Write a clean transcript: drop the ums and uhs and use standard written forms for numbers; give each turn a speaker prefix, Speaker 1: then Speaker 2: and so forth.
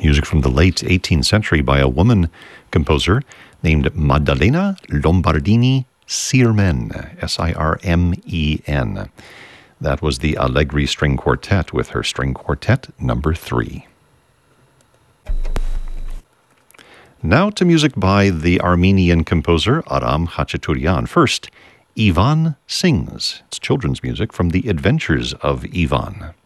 Speaker 1: music from the late 18th century by a woman composer named Maddalena Lombardini Sirmen, Sirmen. That was the Allegri String Quartet with her String Quartet number 3. Now to music by the Armenian composer Aram Khachaturian. First, Ivan Sings. It's children's music from The Adventures of Ivan.